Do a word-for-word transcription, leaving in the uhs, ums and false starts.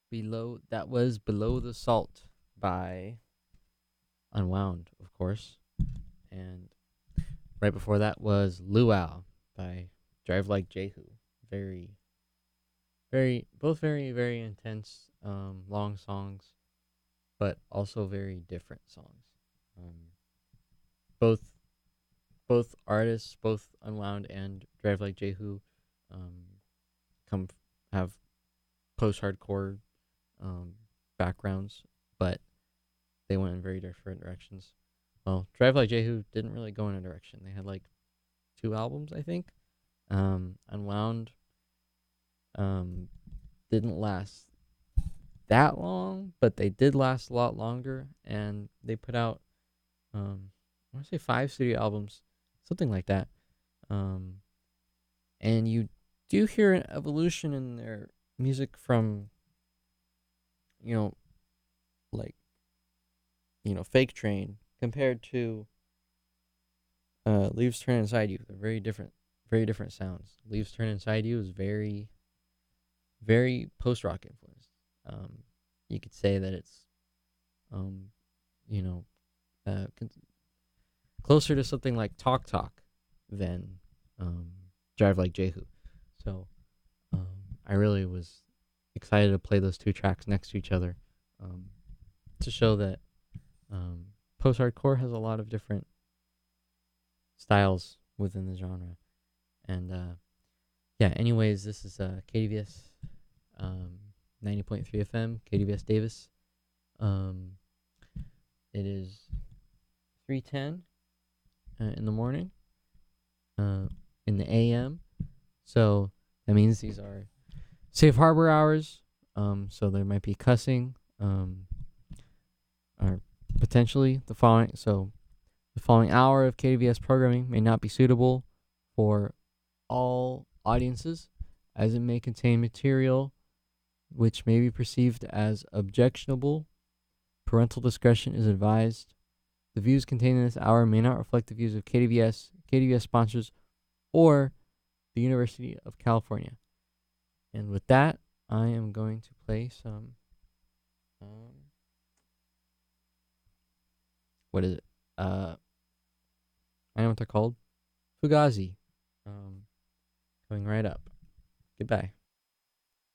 Below that was Below the Salt by Unwound, of course. And right before that was Luau by Drive Like Jehu. Very very both very very intense um long songs, but also very different songs. Um both both artists, both Unwound and Drive Like Jehu um come have post-hardcore um backgrounds, but they went in very different directions. Well, Drive Like Jehu didn't really go in a direction. They had like two albums, I think. Um, Unwound um, didn't last that long, but they did last a lot longer, and they put out um, I want to say five studio albums, something like that. Um, and you do hear an evolution in their music from you know like you know Fake Train compared to uh, Leaves Turn Inside You. They're very different, very different sounds. Leaves Turn Inside You is very, very post rock influenced. Um, you could say that it's, um, you know, uh, con- closer to something like Talk Talk than um, Drive Like Jehu. So um, I really was excited to play those two tracks next to each other um, to show that um, post hardcore has a lot of different styles within the genre. And uh, yeah, anyways, this is uh, K D V S um, ninety point three F M, K D V S Davis. Um, it is three ten uh, in the morning, uh, in the A M. So that means these are safe harbor hours. Um, so there might be cussing, um, or potentially the following. So the following hour of K D V S programming may not be suitable for all audiences, as it may contain material which may be perceived as objectionable. Parental discretion is advised. The views contained in this hour may not reflect the views of K D V S, K D V S sponsors, or the University of California. And with that, I am going to play some. Um, what is it? Uh, I know what they're called. Fugazi. Um, coming right up. Goodbye.